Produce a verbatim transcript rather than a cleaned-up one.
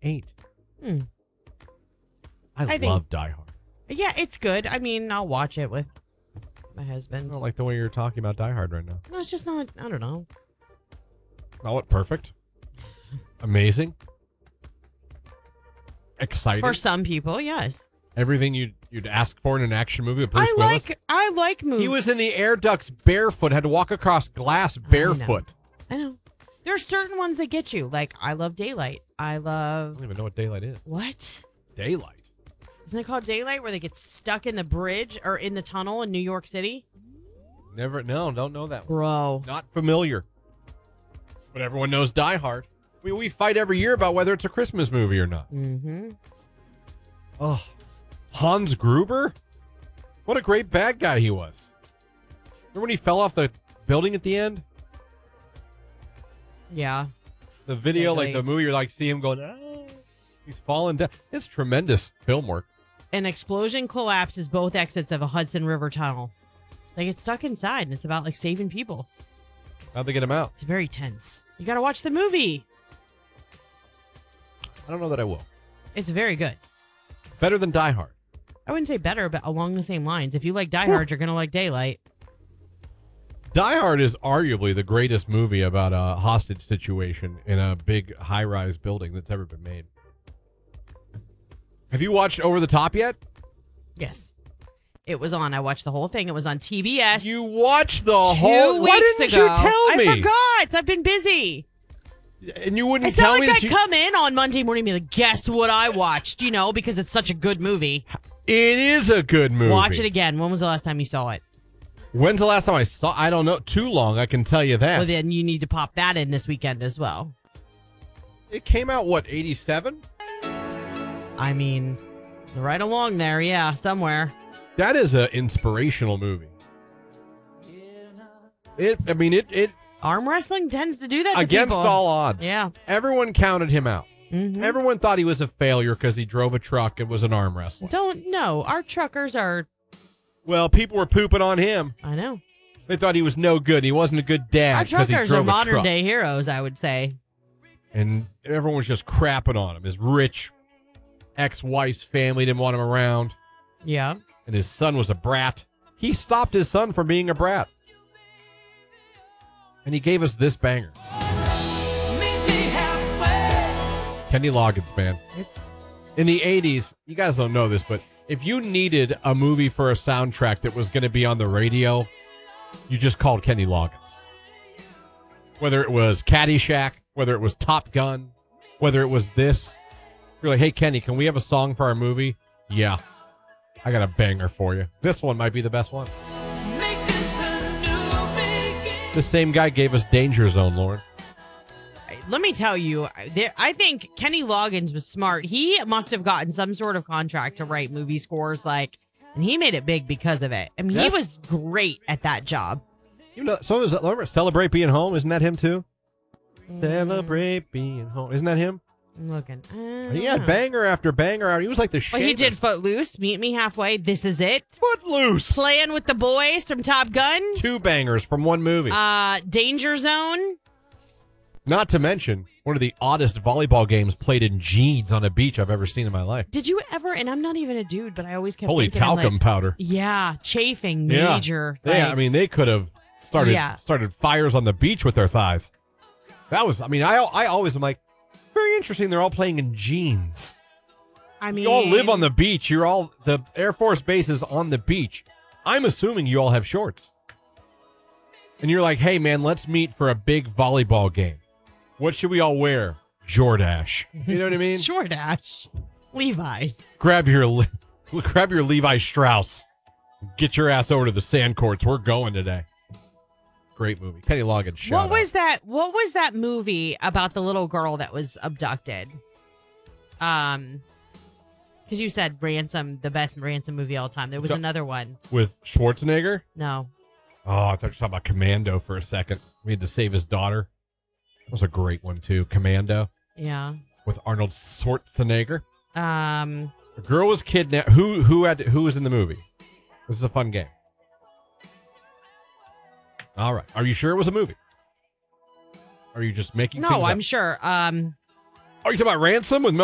eight. Hmm. I, I love think- Die Hard. Yeah, it's good. I mean, I'll watch it with my I husband. don't like the way you're talking about Die Hard right now. No, it's just not, I don't know. Not what? Perfect. Amazing. Exciting. For some people, yes. Everything you'd, you'd ask for in an action movie with Bruce I Willis. like I like movies. He was in the air ducts barefoot, had to walk across glass barefoot. I know. There are certain ones that get you. Like, I love Daylight. I I love... don't even know what daylight is. What? Daylight. Isn't it called Daylight, where they get stuck in the bridge or in the tunnel in New York City? Never, no, don't know that one. Bro. Not familiar. But everyone knows Die Hard. I mean, we fight every year about whether it's a Christmas movie or not. Mm-hmm. Oh, Hans Gruber? What a great bad guy he was. Remember when he fell off the building at the end? Yeah. The video, Like, like the movie, you like see him going, ah, he's falling down. It's tremendous film work. An explosion collapses both exits of a Hudson River tunnel. They get stuck inside, and it's about, like, saving people. How'd they get him out? It's very tense. You got to watch the movie. I don't know that I will. It's very good. Better than Die Hard. I wouldn't say better, but along the same lines. If you like Die Hard, you're going to like Daylight. Die Hard is arguably the greatest movie about a hostage situation in a big high-rise building that's ever been made. Have you watched Over the Top yet? Yes. It was on. I watched the whole thing. It was on T B S. You watched the two whole... weeks Why didn't ago. you tell me? I forgot. I've been busy. And you wouldn't It's tell not me like that I you... come in on Monday morning and be like, guess what I watched, you know, because it's such a good movie. It is a good movie. Watch it again. When was the last time you saw it? When's the last time I saw... I don't know. Too long, I can tell you that. Well, then you need to pop that in this weekend as well. It came out, what, eighty-seven? I mean, right along there, yeah, somewhere. That is an inspirational movie. It, I mean, it, it Arm wrestling tends to do that to against people. all odds. Yeah. Everyone counted him out. Mhm. Everyone thought he was a failure because he drove a truck and was an arm wrestler. Don't know. Our truckers are, Well, people were pooping on him. I know. They thought he was no good. He wasn't a good dad Our because he truckers drove are a modern truck. day heroes, I would say. And everyone was just crapping on him. His rich ex-wife's family didn't want him around. Yeah. And his son was a brat. He stopped his son from being a brat. And he gave us this banger. Kenny Loggins, man. It's In the eighties, you guys don't know this, but if you needed a movie for a soundtrack that was going to be on the radio, you just called Kenny Loggins. Whether it was Caddyshack, whether it was Top Gun, whether it was this. You're like, hey, Kenny, can we have a song for our movie? Yeah. I got a banger for you. This one might be the best one. The same guy gave us Danger Zone, Lauren. let me tell you, there, I think Kenny Loggins was smart. He must have gotten some sort of contract to write movie scores, like, and he made it big because of it. I mean, Yes. he was great at that job. You know, so is that, remember Celebrate Being Home? Isn't that him too? Celebrate Being Home. Isn't that him? I'm looking. Uh, He had banger after banger after. He was like the Well, he did Seamus. Footloose, Meet Me Halfway, This Is It, Footloose. Playing with the Boys from Top Gun, Two bangers from one movie. uh, Danger Zone. Not to mention one of the oddest volleyball games played in jeans on a beach I've ever seen in my life. Did you ever, and I'm not even a dude, but I always kept Holy thinking, I'm talcum like, powder. yeah, chafing Yeah. major. Yeah, like- I mean, they could have started Yeah. started fires on the beach with their thighs. That was, I mean, I I always am like, very interesting. They're all playing in jeans. I mean, You all live on the beach. You're all, the Air Force Base is on the beach. I'm assuming you all have shorts. And you're like, hey, man, let's meet for a big volleyball game. What should we all wear? Jordache. You know what I mean? Jordache, Levi's. Grab your Le- grab your Levi Strauss. Get your ass over to the sand courts. We're going today. Great movie. Kenny Loggins. Shout What out. was that? What was that movie about the little girl that was abducted? Um, because you said Ransom, the best Ransom movie of all time. There was So- another one. with Schwarzenegger? No, Oh, I thought you were talking about Commando for a second. We had to save his daughter. That was a great one too. Commando yeah. with Arnold Schwarzenegger. Um, A girl was kidnapped. Who who had who was in the movie? This is a fun game. All right. Are you sure it was a movie? Are you just making? no, things I'm up? sure. Um. Are you talking about Ransom with Mel